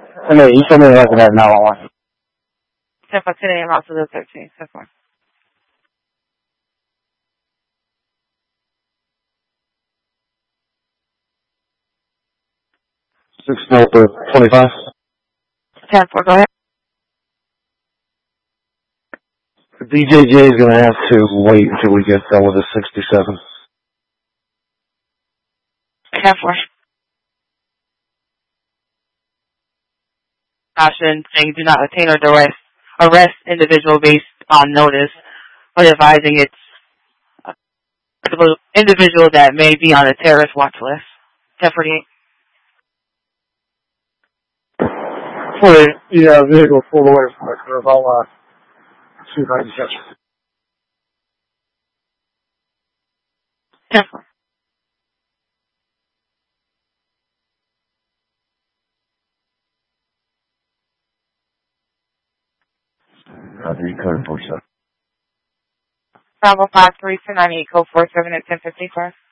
I mean, you told me to look at that 911. 10 for 10 a.m. out to the 13th. 10 for. 6 North 25. 10 for, go ahead. The DJJ is going to have to wait until we get done with the 67. 10 for. Caution saying do not detain or arrest individual based on notice or advising it's a individual that may be on a terrorist watch list. 1048. Yeah, vehicle pulled away from the curve. I'll see if I can catch it. 10 for. Roger, you code 47. Bravo 53 298 code 47 at 1054.